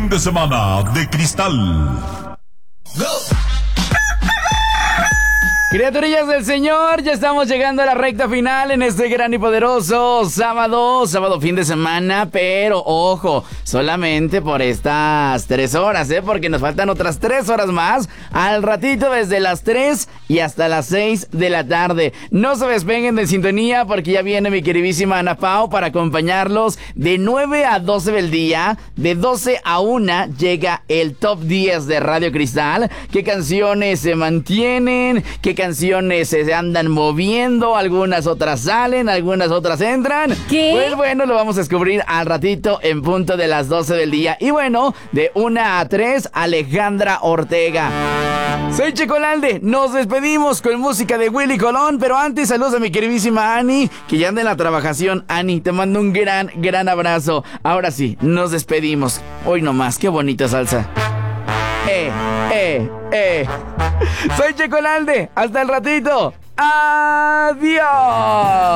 fin de semana de Cristal. Criaturillas del Señor, ya estamos llegando a la recta final en este gran y poderoso sábado fin de semana, pero ojo, solamente por estas 3 horas, porque nos faltan otras 3 horas más, al ratito desde las 3 y hasta las 6 de la tarde. No se despeguen de sintonía porque ya viene mi queridísima Ana Pao para acompañarlos de 9 a 12 del día, de 12 a 1 llega el Top 10 de Radio Cristal. ¿Qué canciones se mantienen? ¿Qué canciones se andan moviendo? Algunas otras salen, algunas otras entran. ¿Qué? Pues bueno, lo vamos a descubrir al ratito en punto de las 12 del día. Y bueno, de 1 a 3, Alejandra Ortega. Soy Checolalde, nos despedimos con música de Willy Colón, pero antes saludos a mi queridísima Ani, que ya anda en la trabajación. Ani, te mando un gran abrazo. Ahora sí, nos despedimos. Hoy nomás, qué bonita salsa. Soy Checolalde, hasta el ratito. Adiós.